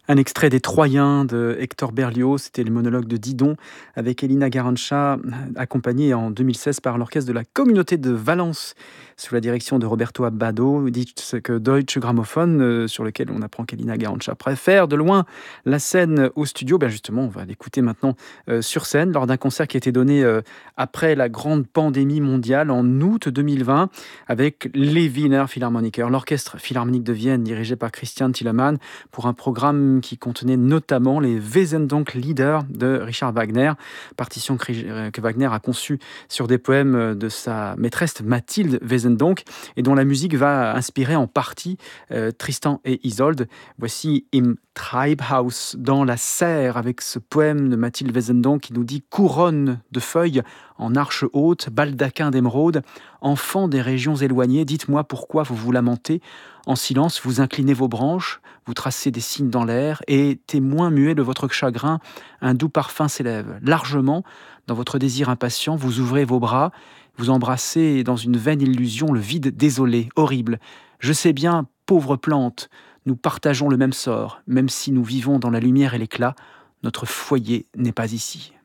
Un extrait des Troyens de Hector Berlioz, c'était le monologue de Didon avec Elina Garancha, accompagnée en 2016 par l'orchestre de la communauté de Valence, sous la direction de Roberto Abbado, dit que Deutsche Grammophon, sur lequel on apprend qu'Elina Garancha préfère de loin la scène au studio. Ben justement, on va l'écouter maintenant sur scène lors d'un concert qui a été donné après la grande pandémie mondiale en août 2020 avec les Wiener Philharmoniker, l'orchestre philharmonique de Vienne dirigé par Christian Thielemann, pour un programme qui contenait notamment les Wesendonck-Lieder de Richard Wagner, partition que Wagner a conçue sur des poèmes de sa maîtresse Mathilde Wesendonck et dont la musique va inspirer en partie Tristan et Isolde. Voici Im Treibhaus, dans la serre, avec ce poème de Mathilde Wesendonck qui nous dit: couronne de feuilles en arche haute, baldaquin d'émeraude, enfant des régions éloignées, dites-moi pourquoi vous vous lamentez. En silence, vous inclinez vos branches, vous tracez des signes dans l'air, et, témoin muet de votre chagrin, un doux parfum s'élève. Largement, dans votre désir impatient, vous ouvrez vos bras, vous embrassez dans une vaine illusion le vide désolé, horrible. Je sais bien, pauvre plante, nous partageons le même sort, même si nous vivons dans la lumière et l'éclat, notre foyer n'est pas ici.